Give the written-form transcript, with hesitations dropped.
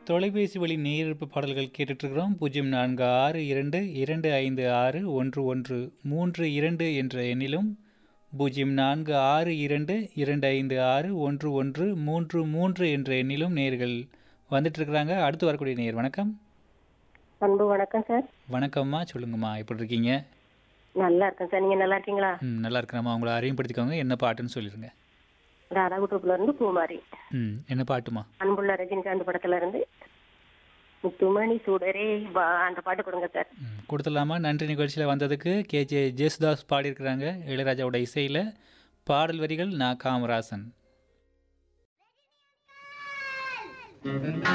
தொலைபேசி வழி நேயர்ப்பு பாடல்கள் கேட்டுட்ருக்கிறோம். 0462561132 என்ற எண்ணிலும் 0462256133 என்ற எண்ணிலும் நேயர்கள் வந்துட்டுருக்குறாங்க. அடுத்து வரக்கூடிய நேயர் வணக்கம். அன்பு வணக்கம் சார். வணக்கம்மா, சொல்லுங்கம்மா, எப்படி இருக்கீங்க? நல்லா இருக்கேன் சார். நீங்க நல்லா இருக்கீங்களா? நல்லா இருக்கிறேம்மா. உங்களை அறிமுகப்படுத்திக்கோங்க, என்ன பாட்டுன்னு சொல்லிடுங்க. ராதாகுட்டூப்ல இருந்து பூமாரி. என்ன பாட்டுமா? அன்புள்ள ரஜினிகாந்த் படத்துல இருந்து முத்துமணி சுடரே வா அந்த பாட்டு கொடுங்க சார். கொடுத்துடலாமா? நன்றி. நிகழ்ச்சியில் வந்ததுக்கு. கேஜே ஜேசுதாஸ் பாடியிருக்கிறாங்க இளையராஜாவோட இசையில். பாடல் வரிகள் நான் காமராசன்.